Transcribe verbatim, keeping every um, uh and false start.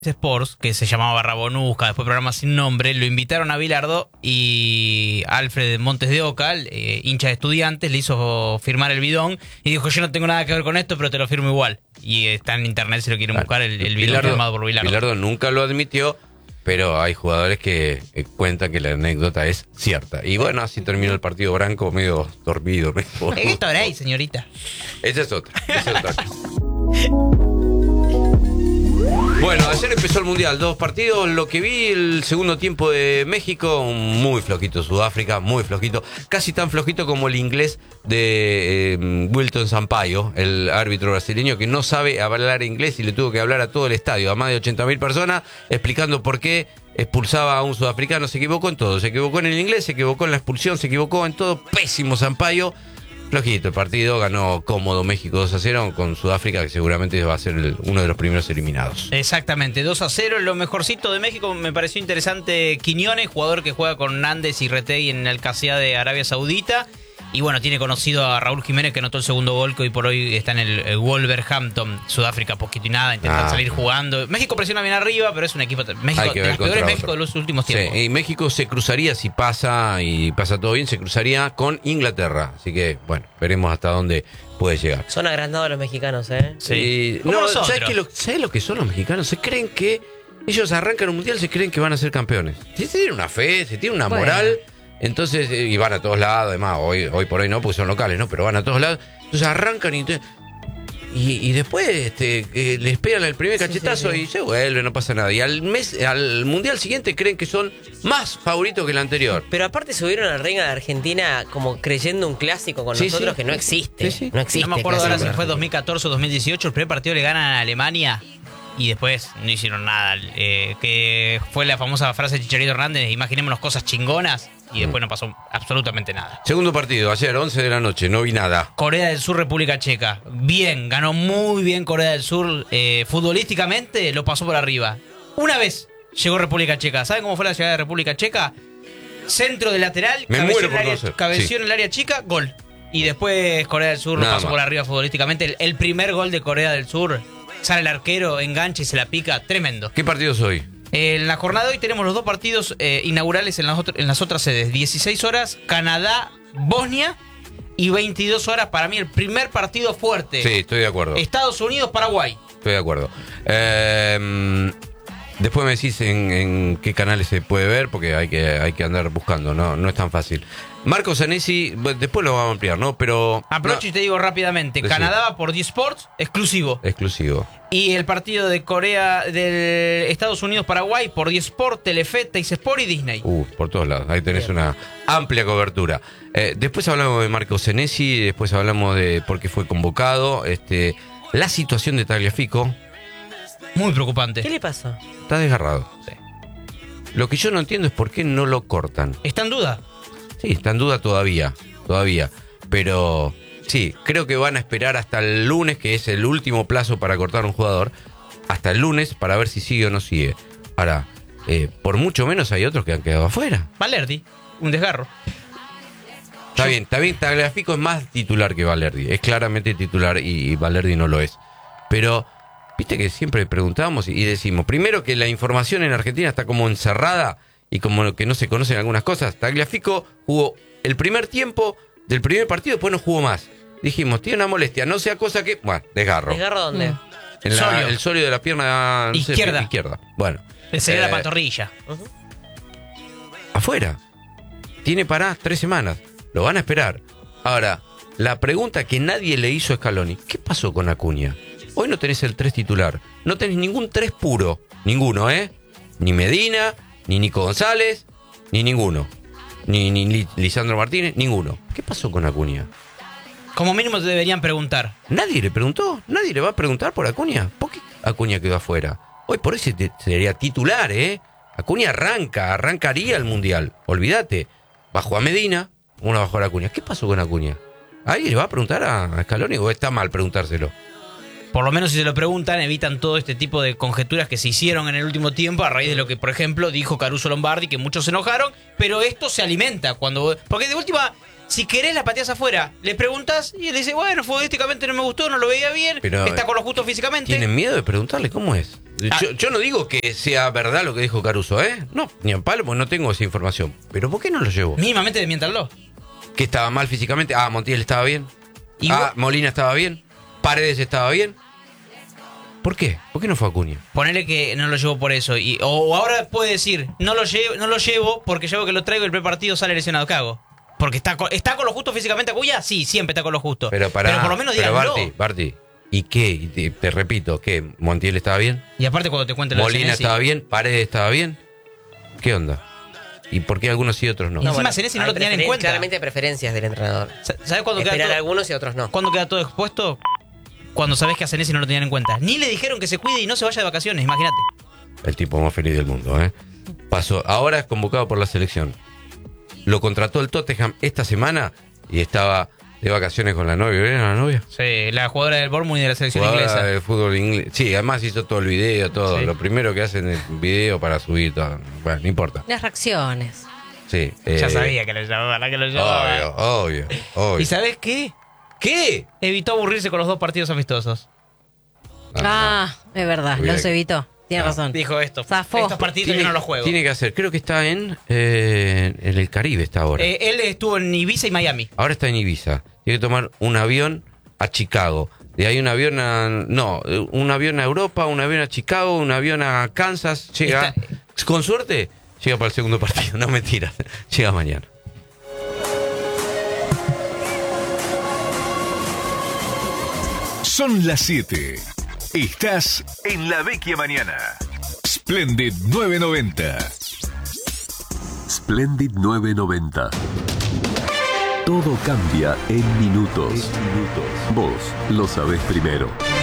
Sports, que se llamaba Rabonusca, después programa sin nombre, lo invitaron a Bilardo y Alfred Montes de Oca, eh, hincha de Estudiantes, le hizo firmar el bidón y dijo: yo no tengo nada que ver con esto, pero te lo firmo igual. Y está en internet si lo quieren buscar, el, el bidón firmado por Bilardo. Bilardo nunca lo admitió, pero hay jugadores que eh, cuentan que la anécdota es cierta. Y bueno, así terminó el partido Branco, medio dormido. ¿Qué historia hay, señorita? Esa es otra. Esa es otra. Bueno, ayer empezó el Mundial, dos partidos. Lo que vi el segundo tiempo de México, muy flojito Sudáfrica, muy flojito. Casi tan flojito como el inglés de eh, Wilton Sampaio, el árbitro brasileño, que no sabe hablar inglés y le tuvo que hablar a todo el estadio, a más de ochenta mil personas, explicando por qué expulsaba a un sudafricano. Se equivocó en todo, se equivocó en el inglés, se equivocó en la expulsión, se equivocó en todo. Pésimo Sampaio. Flojito el partido, ganó cómodo México dos a cero con Sudáfrica, que seguramente va a ser el, uno de los primeros eliminados. Exactamente, dos a cero. Lo mejorcito de México me pareció interesante Quiñones, jugador que juega con Nández y Retegui en el Cassia de Arabia Saudita. Y bueno, tiene conocido a Raúl Jiménez, que anotó el segundo gol, que hoy por hoy está en el, el Wolverhampton. Sudáfrica poquito y nada, intentan ah. salir jugando. México presiona bien arriba, pero es un equipo... México, de los peores México de los últimos tiempos. Sí, y México se cruzaría, si pasa y pasa todo bien, se cruzaría con Inglaterra. Así que, bueno, veremos hasta dónde puede llegar. Son agrandados los mexicanos, ¿eh? Sí. No, ¿sabes, qué lo, ¿sabes lo que son los mexicanos? Se creen que ellos arrancan un mundial, se creen que van a ser campeones. Se tienen una fe, se tienen una bueno. moral... Entonces, y van a todos lados, además, hoy, hoy por hoy no, porque son locales, ¿no? Pero van a todos lados. Entonces arrancan y, y, y después este, eh, les pegan el primer cachetazo sí, sí, sí. y se vuelve, no pasa nada. Y al mes, al mundial siguiente creen que son más favoritos que el anterior. Pero aparte subieron al ring a la Argentina como creyendo un clásico con sí, nosotros sí. que no existe. Sí, sí. No existe. No me acuerdo ahora si fue dos mil catorce o dos mil dieciocho, el primer partido le ganan a Alemania. Y después no hicieron nada. Eh, que fue la famosa frase de Chicharito Hernández: imaginémonos cosas chingonas. Y después no pasó absolutamente nada. Segundo partido, ayer, once de la noche, no vi nada. Corea del Sur, República Checa. Bien, ganó muy bien Corea del Sur. Eh, futbolísticamente lo pasó por arriba. Una vez llegó República Checa. ¿Saben cómo fue la llegada de República Checa? Centro de lateral, Me cabeció, muero en, el por área, no cabeció sí. en el área chica, gol. Y después Corea del Sur Nada lo pasó más. por arriba futbolísticamente. El, el primer gol de Corea del Sur, sale el arquero, engancha y se la pica. Tremendo. ¿Qué partido soy? En la jornada de hoy tenemos los dos partidos eh, inaugurales en las, otras, en las otras sedes. dieciséis horas, Canadá, Bosnia. Y veintidós horas, para mí, el primer partido fuerte. Sí, estoy de acuerdo. Estados Unidos, Paraguay. Estoy de acuerdo. Eh, después me decís en, en qué canales se puede ver, porque hay que, hay que andar buscando, no, no es tan fácil. Marco Zanesi, después lo vamos a ampliar, ¿no? Pero aprovecho no. y te digo rápidamente. Decí. Canadá va por D-Sports, exclusivo. Exclusivo. Y el partido de Corea, del Estados Unidos-Paraguay por D-Sport, Telefe, Teis Sport y Disney. Uh, por todos lados. Ahí tenés Bien. una amplia cobertura. Eh, después hablamos de Marco Zanesi, después hablamos de por qué fue convocado, este, la situación de Tagliafico. Muy preocupante. ¿Qué le pasó? Está desgarrado. Sí. Lo que yo no entiendo es por qué no lo cortan. ¿Está en duda? Sí, está en duda todavía, todavía. Pero sí, creo que van a esperar hasta el lunes, que es el último plazo para cortar a un jugador. Hasta el lunes para ver si sigue o no sigue. Ahora, eh, por mucho menos hay otros que han quedado afuera. Valerdi, un desgarro. Está yo... bien, está bien. Tagliafico es más titular que Valerdi. Es claramente titular y, y Valerdi no lo es. Pero viste que siempre preguntábamos y, y decimos, primero que la información en Argentina está como encerrada y como que no se conocen algunas cosas. Tagliafico jugó el primer tiempo del primer partido, después no jugó más. Dijimos, tiene una molestia, no sea cosa que... Bueno, desgarro. ¿Desgarro dónde? Mm. En la, Solio. el solio de la pierna... No izquierda. Sé, izquierda. Bueno. Sería eh, la pantorrilla. Uh-huh. Afuera. Tiene para tres semanas. Lo van a esperar. Ahora, la pregunta que nadie le hizo a Scaloni, ¿qué pasó con Acuña? Hoy no tenés el tres titular. No tenés ningún tres puro. Ninguno, ¿eh? Ni Medina... Ni Nico González, ni ninguno. Ni, ni Lisandro Martínez, ninguno. ¿Qué pasó con Acuña? Como mínimo te deberían preguntar. Nadie le preguntó. Nadie le va a preguntar por Acuña. ¿Por qué Acuña quedó afuera? Hoy por eso sería titular, ¿eh? Acuña arranca, arrancaría el Mundial. Olvídate. Bajó a Medina, uno bajó a Acuña. ¿Qué pasó con Acuña? ¿Alguien le va a preguntar a Scaloni o está mal preguntárselo? Por lo menos si se lo preguntan, evitan todo este tipo de conjeturas que se hicieron en el último tiempo a raíz de lo que, por ejemplo, dijo Caruso Lombardi, que muchos se enojaron, pero esto se alimenta cuando... Porque de última, Si querés la pateás afuera, le preguntás y él dice, bueno, futbolísticamente no me gustó, no lo veía bien, Pero, está con lo justo físicamente. ¿Tienen miedo de preguntarle cómo es? Ah. Yo, yo no digo que sea verdad lo que dijo Caruso, ¿eh? No, ni en palo, porque no tengo esa información. Pero ¿por qué no lo llevo? Mínimamente desmiéntanlo. ¿Que estaba mal físicamente? Ah, Montiel estaba bien. Y ah, vos- Molina estaba bien. Paredes estaba bien. ¿Por qué? ¿Por qué no fue Acuña? Ponele que no lo llevo por eso. Y, o, o ahora puede decir, no lo, llevo, no lo llevo porque llevo que lo traigo y el prepartido sale lesionado. ¿Qué hago? Porque está con, ¿está con lo justo físicamente Acuña? Sí, siempre está con lo justo. Pero para por lo menos pero díganlo. Barty, Barty, ¿y qué? Y te, te repito, ¿qué? ¿Montiel estaba bien? Y aparte cuando te cuente lo de ¿Molina Senesi. estaba bien? ¿Paredes estaba bien? ¿Qué onda? ¿Y por qué algunos sí y otros no? Y encima Senesi no hay lo tenían en preferen- cuenta. Claramente preferencias del entrenador. Sa- ¿Sabes cuándo queda, Esperar a todo, algunos y a otros no. cuándo queda todo expuesto? Cuando sabés que a Senesi no lo tenían en cuenta. Ni le dijeron que se cuide y no se vaya de vacaciones, imagínate. El tipo más feliz del mundo, ¿eh? Pasó, ahora es convocado por la selección. Lo contrató el Tottenham esta semana y estaba de vacaciones con la novia. ¿Vieron a la novia? Sí, la jugadora del Bournemouth y de la selección Jugadora inglesa. de fútbol inglés. Sí, además hizo todo el video, todo. Sí. Lo primero que hacen es el video para subir todo. Bueno, no importa. Las reacciones. Sí. Ya eh, sabía que lo llamaba, que lo llamaba. Obvio, obvio, obvio. ¿Y sabés qué? ¿Qué? Evitó aburrirse con los dos partidos amistosos. No, Ah, es verdad, Muy bien. los evitó. Tiene No. razón. Dijo esto. Zafó. Estos partidos yo no los juego. Tiene que hacer, creo que está en, eh, en el Caribe está ahora. Eh, él estuvo en Ibiza y Miami. Ahora está en Ibiza. Tiene que tomar un avión a Chicago. De ahí un avión a... No, un avión a Europa, un avión a Chicago, un avión a Kansas. Llega... Está- Con suerte, llega para el segundo partido. No, mentira. Llega mañana. Son las siete. Estás en La Vecchia Mañana. Splendid nueve noventa. Splendid nueve noventa. Todo cambia en minutos. Vos lo sabés primero.